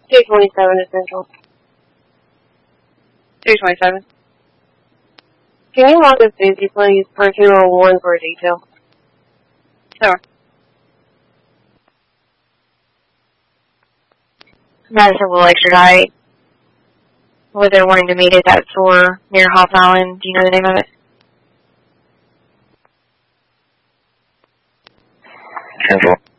227 Essential. 227. Can you log this busy, please, for 201 for a detail? Sure. Madison Will Extra Night. Where they're wanting to meet at that store near Hoff Island. Do you know the name of it? Central.